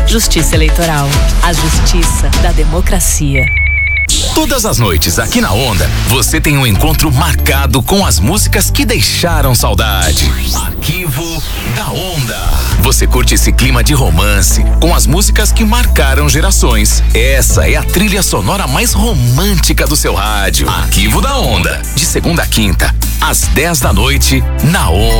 Justiça Eleitoral. A justiça da democracia. Todas as noites aqui na Onda, você tem um encontro marcado com as músicas que deixaram saudade. Arquivo da Onda. Você curte esse clima de romance com as músicas que marcaram gerações. Essa é a trilha sonora mais romântica do seu rádio. Arquivo da Onda. De segunda a quinta, às 10 da noite, na Onda.